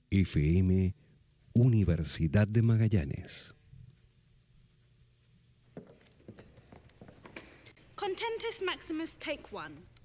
FM Universidad de Magallanes. Contentus Maximus, take one.